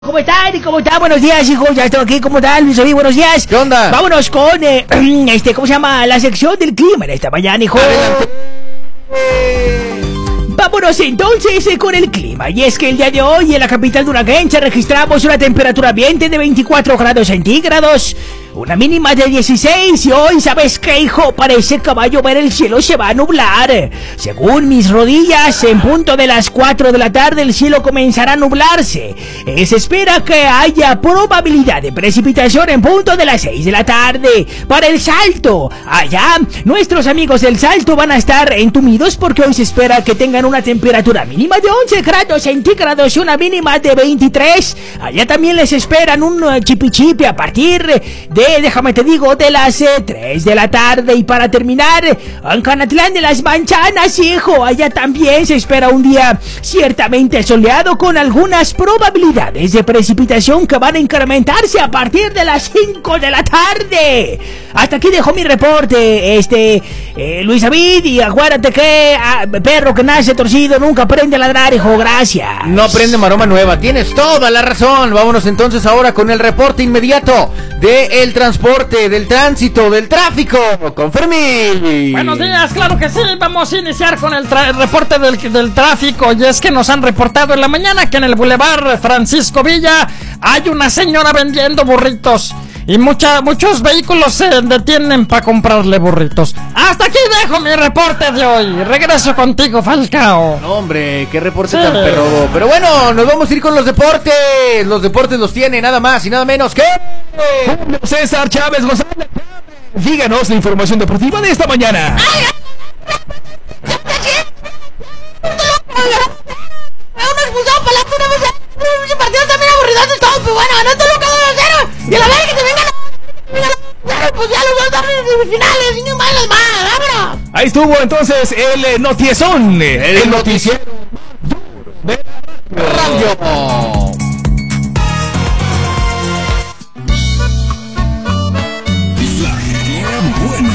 ¿Cómo están? ¿Cómo están? Buenos días, hijos. Ya estoy aquí. ¿Cómo están, Luis David? Buenos días. ¿Qué onda? Vámonos con, ¿cómo se llama? La sección del clima en esta mañana, hijo. Vámonos entonces con el clima. Y es que el día de hoy en la capital duranguense registramos una temperatura ambiente de 24 grados centígrados, una mínima de 16. Y hoy, ¿sabes qué, hijo? Parece que va a llover, el cielo se va a nublar. Según mis rodillas, en punto de las 4 de la tarde el cielo comenzará a nublarse. Se espera que haya probabilidad de precipitación en punto de las 6 de la tarde. Para el Salto, allá, nuestros amigos del Salto van a estar entumidos porque hoy se espera que tengan una temperatura mínima de 11 grados centígrados y una mínima de 23. Allá también les esperan un chipichipi a partir de, déjame te digo, de las 3 de la tarde. Y para terminar, en Canatlán de las Manchanas, hijo, allá también se espera un día ciertamente soleado con algunas probabilidades de precipitación que van a incrementarse a partir de las 5 de la tarde. Hasta aquí dejo mi reporte, Luis David, y acuérdate que perro que nace torcido nunca aprende a ladrar, hijo. Gracias. No aprende maroma nueva, tienes toda la razón. Vámonos entonces ahora con el reporte inmediato del transporte, del tránsito, del tráfico, con Fermín. Buenos días, claro que sí. Vamos a iniciar con el reporte del tráfico. Y es que nos han reportado en la mañana que en el Boulevard Francisco Villa hay una señora vendiendo burritos y muchos vehículos se detienen para comprarle burritos. Hasta aquí dejo mi reporte de hoy. Regreso contigo, Falcao. No, hombre, qué reporte tan perrodo. Pero bueno, nos vamos a ir con los deportes. Los deportes los tiene nada más y nada menos que Julio César Chávez González. Díganos la información deportiva de esta mañana. Y a la vez que te vengan pues ya los dos darles de semifinales y no más las más, vámonos. Ahí estuvo entonces el notiezón, el noticiero Radio.